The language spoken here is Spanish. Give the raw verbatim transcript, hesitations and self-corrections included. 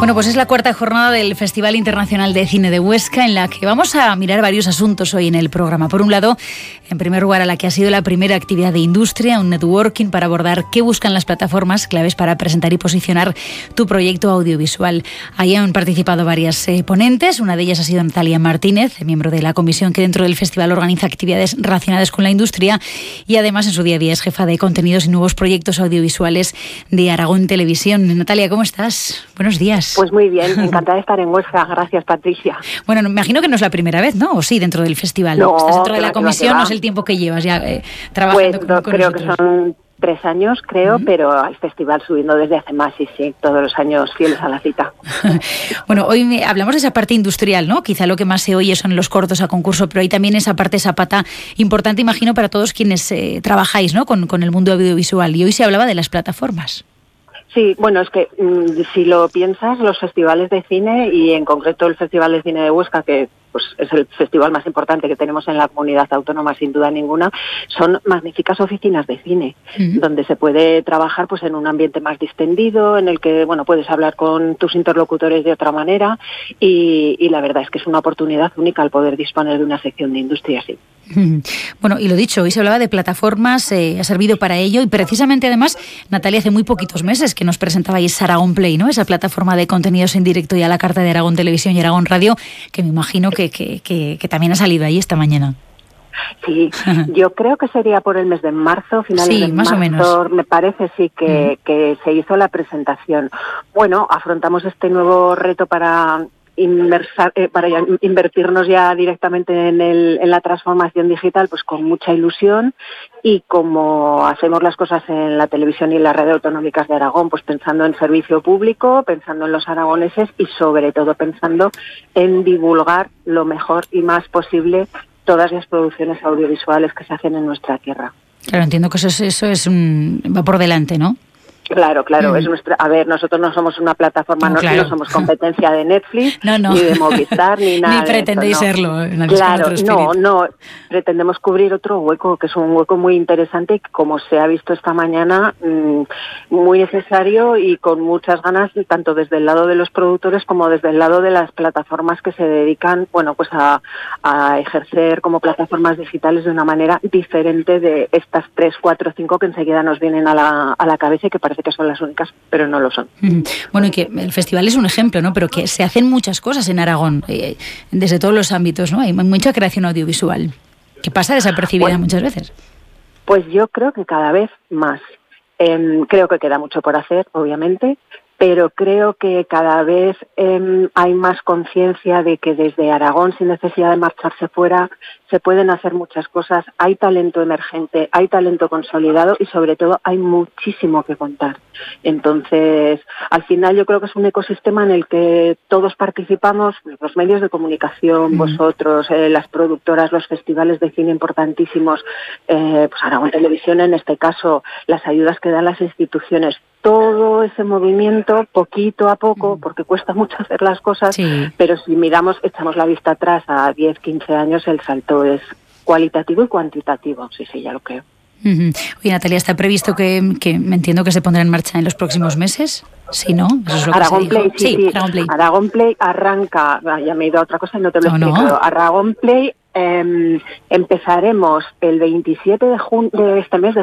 Bueno, pues es la cuarta jornada del Festival Internacional de Cine de Huesca, en la que vamos a mirar varios asuntos hoy en el programa. Por un lado, en primer lugar, a la que ha sido la primera actividad de industria, un networking para abordar qué buscan las plataformas claves para presentar y posicionar tu proyecto audiovisual. Ahí han participado varias eh, ponentes, una de ellas ha sido Natalia Martínez, miembro de la comisión que dentro del festival organiza actividades relacionadas con la industria y además en su día a día es jefa de contenidos y nuevos proyectos audiovisuales de Aragón Televisión. Natalia, ¿cómo estás? Buenos días. Pues muy bien, encantada de estar en Huesca. Gracias, Patricia. Bueno, me imagino que no es la primera vez, ¿no? O sí, dentro del festival. No, Estás dentro de la va, comisión, va. no es el tiempo que llevas ya eh, trabajando pues, con, no, con creo nosotros. que son tres años, creo, Uh-huh. pero al festival subiendo desde hace más, y sí, todos los años fieles a la cita. Bueno, hoy me, hablamos de esa parte industrial, ¿no? Quizá lo que más se oye son los cortos a concurso, pero hay también esa parte, esa pata importante, imagino, para todos quienes eh, trabajáis, ¿no? Con, con el mundo audiovisual. Y hoy se hablaba de las plataformas. Sí, bueno, es que mmm, si lo piensas, los festivales de cine y en concreto el Festival de Cine de Huesca, que pues es el festival más importante que tenemos en la comunidad autónoma, sin duda ninguna, son magníficas oficinas de cine, uh-huh. donde se puede trabajar pues en un ambiente más distendido, en el que bueno puedes hablar con tus interlocutores de otra manera y, y la verdad es que es una oportunidad única al poder disponer de una sección de industria así. Bueno, y lo dicho, hoy se hablaba de plataformas, eh, ha servido para ello y precisamente además, Natalia, hace muy poquitos meses que nos presentabais Aragón Play, ¿no? Esa plataforma de contenidos en directo y a la carta de Aragón Televisión y Aragón Radio, que me imagino que, que, que, que también ha salido ahí esta mañana. Sí, yo creo que sería por el mes de marzo, finales sí, de más marzo, o menos. Me parece sí que, mm. que se hizo la presentación. Bueno, afrontamos este nuevo reto para... Inversar, eh, para ya, invertirnos ya directamente en, el, en la transformación digital, pues con mucha ilusión, y como hacemos las cosas en la televisión y en las redes autonómicas de Aragón, pues pensando en servicio público, pensando en los aragoneses y sobre todo pensando en divulgar lo mejor y más posible todas las producciones audiovisuales que se hacen en nuestra tierra. Claro, entiendo que eso es, eso es un, va por delante, ¿no? Claro, claro. Mm. Es nuestra, a ver, nosotros no somos una plataforma, no, no, claro. no somos competencia de Netflix, no, no. ni de Movistar, ni nada. Ni pretendéis de serlo. No. Claro, no, no. Pretendemos cubrir otro hueco, que es un hueco muy interesante, como se ha visto esta mañana, mmm, muy necesario y con muchas ganas, tanto desde el lado de los productores como desde el lado de las plataformas que se dedican, bueno, pues a, a ejercer como plataformas digitales de una manera diferente de estas tres, cuatro, cinco que enseguida nos vienen a la, a la cabeza y que parece que son las únicas, pero no lo son. Bueno, y que el festival es un ejemplo, ¿no? Pero que se hacen muchas cosas en Aragón, eh, desde todos los ámbitos, ¿no? Hay mucha creación audiovisual, que pasa desapercibida bueno, muchas veces. Pues yo creo que cada vez más. Eh, creo que queda mucho por hacer, obviamente, pero creo que cada vez eh, hay más conciencia de que desde Aragón, sin necesidad de marcharse fuera, se pueden hacer muchas cosas. Hay talento emergente, hay talento consolidado y sobre todo hay muchísimo que contar. Entonces, al final yo creo que es un ecosistema en el que todos participamos, los medios de comunicación, mm. vosotros, eh, las productoras, los festivales de cine importantísimos, eh, pues Aragón Televisión en este caso, las ayudas que dan las instituciones, todo ese movimiento poquito a poco, porque cuesta mucho hacer las cosas, sí. pero si miramos, echamos la vista atrás a diez, quince años, el salto es cualitativo y cuantitativo, sí, sí, ya lo creo. Uh-huh. Oye, Natalia, ¿está previsto que, que me entiendo que se pondrá en marcha en los próximos meses? Sí, ¿no? Eso es lo Aragón que se Play, sí, sí, sí. Aragón Play. Aragón Play arranca, ya me he ido a otra cosa y no te lo he no, explicado. No. Aragón Play eh, empezaremos el veintisiete de, jun- de este mes de